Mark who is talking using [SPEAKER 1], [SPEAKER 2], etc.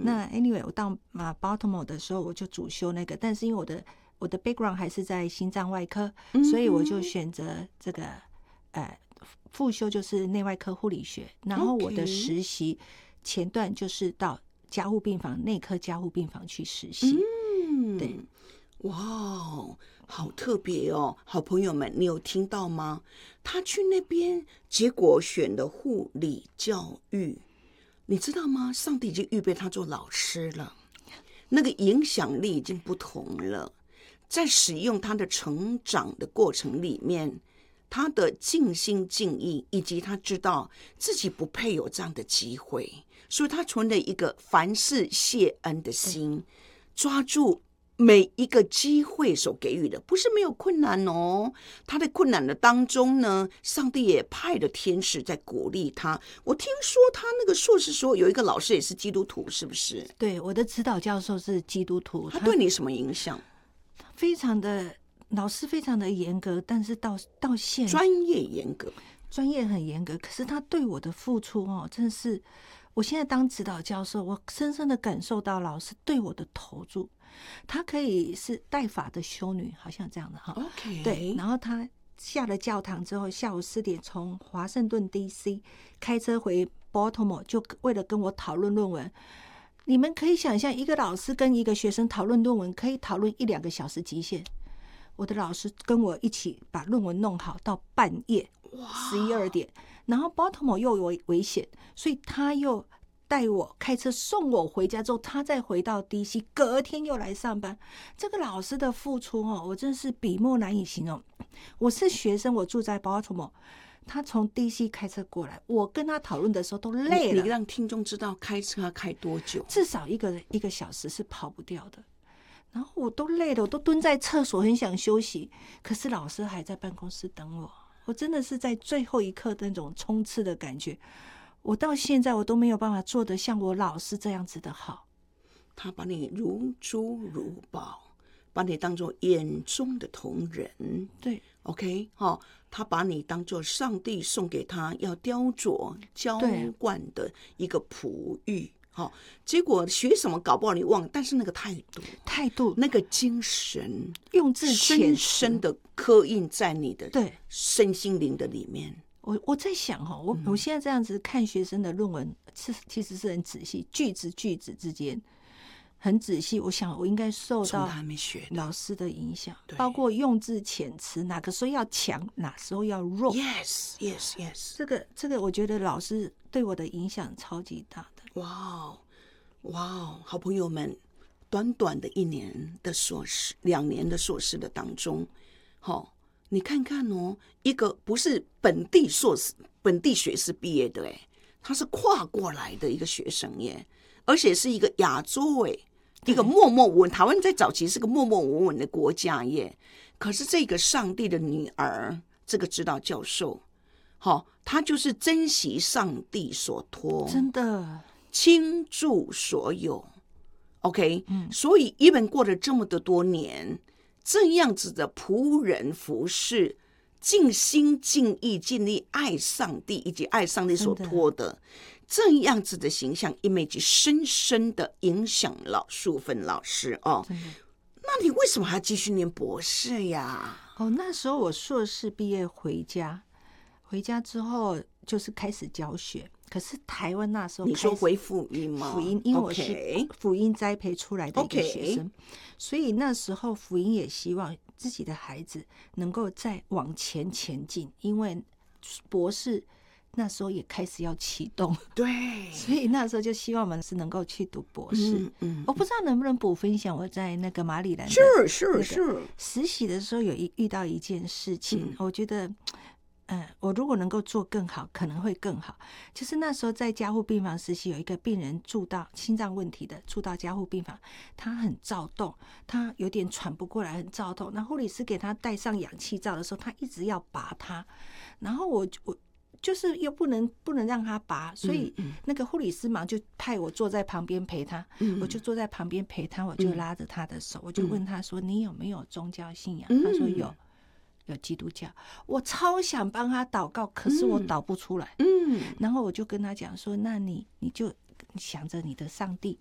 [SPEAKER 1] 那 anyway 我到Baltimore 的时候我就主修那个，但是因为我的 background 还是在心脏外科，所以我就选择这个副修就是内外科护理学，然后我的实习前段就是到加护病房内科加护病房去实习。对，
[SPEAKER 2] 哇，好特别哦！好朋友们，你有听到吗？他去那边，结果选了护理教育，你知道吗？上帝已经预备他做老师了，那个影响力已经不同了。在使用他的成长的过程里面，他的尽心尽意，以及他知道自己不配有这样的机会，所以他存了一个凡事谢恩的心，抓住每一个机会所给予的，不是没有困难哦。他在困难的当中呢，上帝也派了天使在鼓励他。我听说他那个硕士说有一个老师也是基督徒，是不是？
[SPEAKER 1] 对，我的指导教授是基督徒。
[SPEAKER 2] 他对你什么影响？
[SPEAKER 1] 非常的老师非常的严格，但是到现在
[SPEAKER 2] 专业严格，
[SPEAKER 1] 专业很严格，可是他对我的付出真的是，我现在当指导教授，我深深的感受到老师对我的投入。他可以是带法的修女，好像这样的哈。
[SPEAKER 2] OK，
[SPEAKER 1] 对，然后他下了教堂之后，下午4点从华盛顿 DC 开车回 Baltimore， 就为了跟我讨论论文。你们可以想象，一个老师跟一个学生讨论论文，可以讨论1-2个小时极限。我的老师跟我一起把论文弄好到半夜11、2点，然后 Baltimore 又有危险，所以他又带我开车送我回家之后，他再回到 DC， 隔天又来上班。这个老师的付出我真是笔墨难以形容。我是学生，我住在 Baltimore， 他从 DC 开车过来，我跟他讨论的时候都累了。
[SPEAKER 2] 你让听众知道开车要开多久？
[SPEAKER 1] 至少一个小时是跑不掉的。然后我都累了，我都蹲在厕所很想休息，可是老师还在办公室等我。我真的是在最后一刻的那种冲刺的感觉，我到现在我都没有办法做得像我老师这样子的好。
[SPEAKER 2] 他把你如珠如宝，把你当作眼中的瞳人。
[SPEAKER 1] 对
[SPEAKER 2] ，OK， 他把你当作上帝送给他要雕琢浇灌的一个璞玉。结果学什么搞不好你忘，但是那个态度那个精神
[SPEAKER 1] 用字
[SPEAKER 2] 深深的刻印在你的
[SPEAKER 1] 对
[SPEAKER 2] 身心灵的里面。
[SPEAKER 1] 我在想我现在这样子看学生的论文其实是很仔细，句子之间很仔细。我想我应该受到老师的影响，包括用字遣词，哪个时候要强，哪时候要弱。
[SPEAKER 2] Yes。
[SPEAKER 1] 这个我觉得老师对我的影响超级大的。
[SPEAKER 2] 哇，好朋友们，短短的1年的硕士，2年的硕士的当中，你看看一个不是本地学士毕业的他是跨过来的一个学生耶，而且是一个亚洲一个默默无闻，台湾在早期是个默默无闻的国家耶。可是这个上帝的女儿，这个指导教授，他就是珍惜上帝所托，
[SPEAKER 1] 真的
[SPEAKER 2] 倾注所有。OK，所以一本过了这么的多年，这样子的仆人服侍，尽心尽意尽力爱上帝以及爱上帝所托的这样子的形象 image 深深的影响了淑芬老师那你为什么还要继续念博士呀？
[SPEAKER 1] 那时候我硕士毕业回家之后就是开始教学。可是台湾那时候
[SPEAKER 2] 你说回福音吗？
[SPEAKER 1] 福音，因为我是福音栽培出来的一个学生，所以那时候福音也希望自己的孩子能够再往前进，因为博士那时候也开始要启动，
[SPEAKER 2] 对，
[SPEAKER 1] 所以那时候就希望我们是能够去读博士。我不知道能不能补分享我在那个马里兰的实习的时候有遇到一件事情，我觉得我如果能够做更好，可能会更好。就是那时候在加护病房实习，有一个病人住到心脏问题的，住到加护病房，他很躁动，他有点喘不过来，很躁动。那护理师给他戴上氧气罩的时候，他一直要拔他，然后我就是又不能让他拔，所以那个护理师忙就派我坐在旁边陪他，我就坐在旁边陪他，我就拉着他的手，我就问他说：“你有没有宗教信仰？”他说有基督教。我超想帮他祷告，可是我祷不出来。然后我就跟他讲说：“那你就想着你的上帝，